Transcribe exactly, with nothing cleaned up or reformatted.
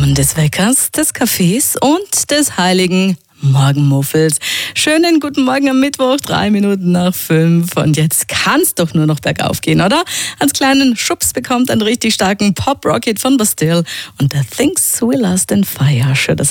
Namen des Weckers, des Kaffees und des heiligen Morgenmuffels. Schönen guten Morgen am Mittwoch, drei Minuten nach fünf. Und jetzt kann's doch nur noch bergauf gehen, oder? Als kleinen Schubs bekommt einen richtig starken Pop-Rocket von Bastille und The Things We Lost in Fire. Schön, dass